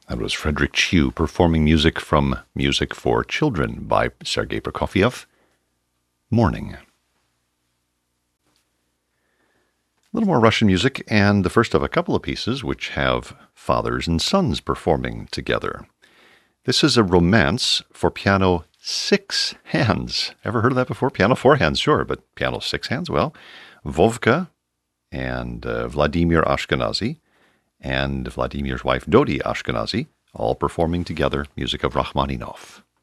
That was Frederick Chew performing music from Music for Children by Sergei Prokofiev. Morning. A little more Russian music, and the first of a couple of pieces which have fathers and sons performing together. This is a romance for piano 6 hands. Ever heard of that before? Piano 4 hands, sure, but piano 6 hands? Well, Vovka and Vladimir Ashkenazy and Vladimir's wife Dodi Ashkenazy, all performing together music of Rachmaninoff.